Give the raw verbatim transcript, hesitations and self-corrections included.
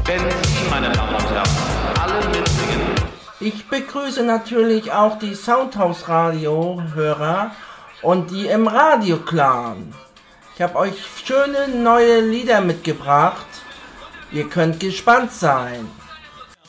Benzin, meine Damen und Herren. Alle mitsingen. Ich begrüße natürlich auch die Soundhouse-Radio-Hörer und die im Radio-Clan. Ich habe euch schöne neue Lieder mitgebracht. Ihr könnt gespannt sein.